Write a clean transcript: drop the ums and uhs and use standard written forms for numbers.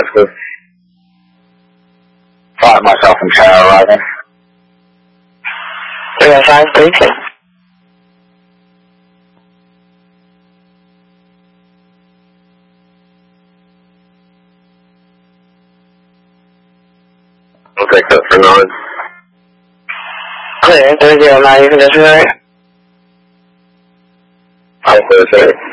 to find myself in shower rising. 30532. I'll take that for 9. Clear, 309, you can disregard. I'll clear 6.